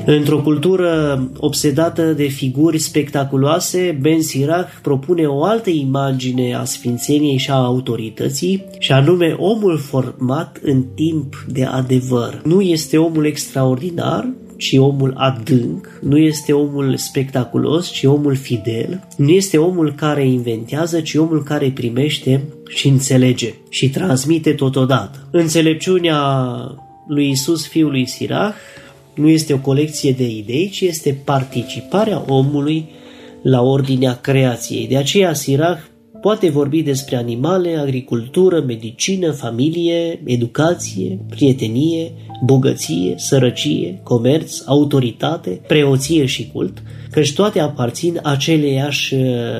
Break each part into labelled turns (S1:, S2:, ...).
S1: Într-o cultură obsedată de figuri spectaculoase, Ben Sirach propune o altă imagine a sfințeniei și a autorității, și anume omul format în timp de adevăr. Nu este omul extraordinar, ci omul adânc, nu este omul spectaculos, ci omul fidel, nu este omul care inventează, ci omul care primește și înțelege și transmite totodată. Înțelepciunea lui Isus, fiul lui Sirach, nu este o colecție de idei, ci este participarea omului la ordinea creației. De aceea Sirach poate vorbi despre animale, agricultură, medicină, familie, educație, prietenie, bogăție, sărăcie, comerț, autoritate, preoție și cult, căci toate aparțin aceleiași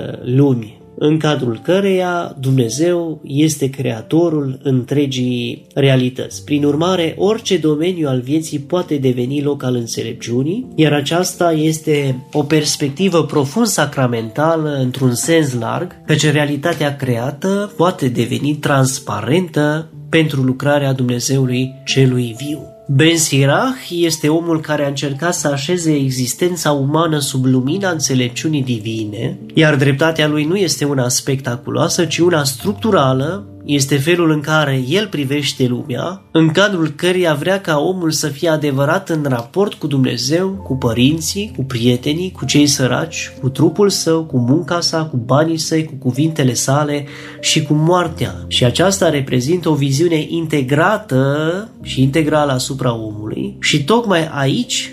S1: lumi, în cadrul căreia Dumnezeu este creatorul întregii realități. Prin urmare, orice domeniu al vieții poate deveni loc al înțelepciunii, iar aceasta este o perspectivă profund sacramentală într-un sens larg, căci realitatea creată poate deveni transparentă pentru lucrarea Dumnezeului celui viu. Ben Sirach este omul care a încercat să așeze existența umană sub lumina înțelepciunii divine, iar dreptatea lui nu este una spectaculoasă, ci una structurală, este felul în care el privește lumea, în cadrul căreia vrea ca omul să fie adevărat în raport cu Dumnezeu, cu părinții, cu prietenii, cu cei săraci, cu trupul său, cu munca sa, cu banii săi, cu cuvintele sale și cu moartea. Și aceasta reprezintă o viziune integrată și integrală asupra omului și tocmai aici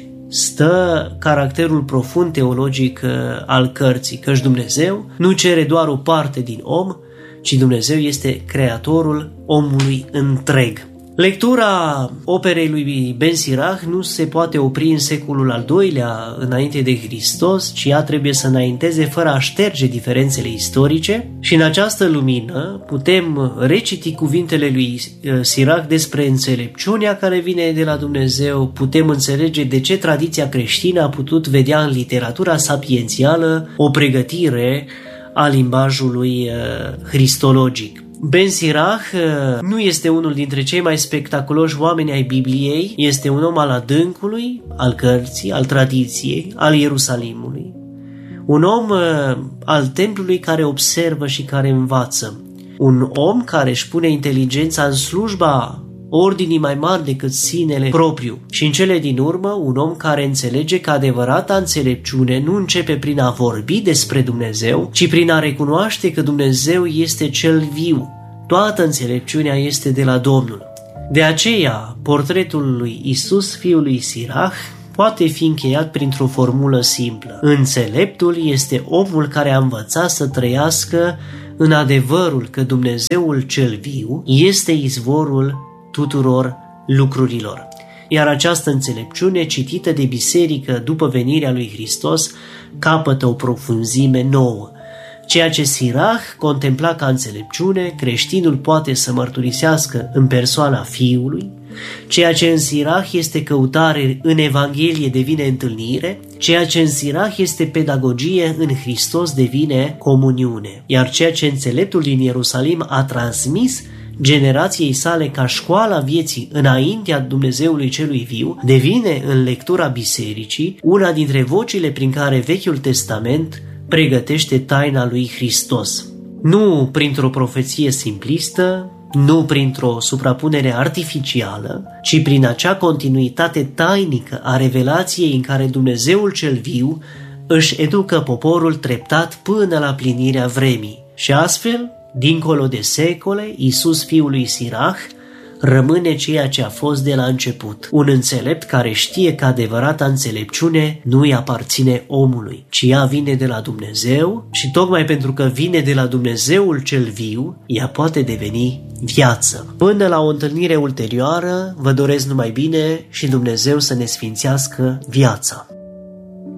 S1: stă caracterul profund teologic al cărții, căci Dumnezeu nu cere doar o parte din om, ci Dumnezeu este creatorul omului întreg. Lectura operei lui Ben Sirach nu se poate opri în secolul al II-lea înainte de Hristos, ci ea trebuie să înainteze fără a șterge diferențele istorice și în această lumină putem reciti cuvintele lui Sirach despre înțelepciunea care vine de la Dumnezeu, putem înțelege de ce tradiția creștină a putut vedea în literatura sapiențială o pregătire a limbajului cristologic. Ben Sirach nu este unul dintre cei mai spectaculoși oameni ai Bibliei, este un om al adâncului, al cărții, al tradiției, al Ierusalimului. Un om al templului care observă și care învață. Un om care își pune inteligența în slujba ordinii mai mari decât sinele propriu. Și în cele din urmă, un om care înțelege că adevărata înțelepciune nu începe prin a vorbi despre Dumnezeu, ci prin a recunoaște că Dumnezeu este cel viu. Toată înțelepciunea este de la Domnul. De aceea, portretul lui Isus, fiul lui Sirach, poate fi încheiat printr-o formulă simplă. Înțeleptul este omul care a învățat să trăiască în adevărul că Dumnezeul cel viu este izvorul tuturor lucrurilor. Iar această înțelepciune, citită de biserică după venirea lui Hristos, capătă o profunzime nouă. Ceea ce Sirach contempla ca înțelepciune, creștinul poate să mărturisească în persoana Fiului. Ceea ce în Sirach este căutare, în Evanghelie devine întâlnire. Ceea ce în Sirach este pedagogie, în Hristos devine comuniune. Iar ceea ce înțeleptul din Ierusalim a transmis generației sale ca școala vieții înaintea Dumnezeului celui viu, devine în lectura bisericii una dintre vocile prin care Vechiul Testament pregătește taina lui Hristos. Nu printr-o profeție simplistă, nu printr-o suprapunere artificială, ci prin acea continuitate tainică a revelației în care Dumnezeul cel viu își educă poporul treptat până la plinirea vremii. Și astfel, dincolo de secole, Isus, fiul lui Sirach, rămâne ceea ce a fost de la început. Un înțelept care știe că adevărata înțelepciune nu îi aparține omului, ci ea vine de la Dumnezeu și tocmai pentru că vine de la Dumnezeul cel viu, ea poate deveni viață. Până la o întâlnire ulterioară, vă doresc numai bine și Dumnezeu să ne sfințească viața.